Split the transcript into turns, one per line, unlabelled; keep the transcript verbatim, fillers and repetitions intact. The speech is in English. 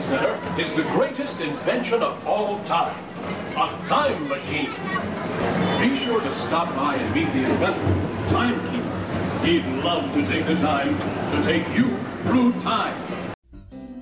Center is the greatest invention of all time, a time machine. Be sure to stop by and meet the inventor, Timekeeper. He'd love to take the time to take you through time.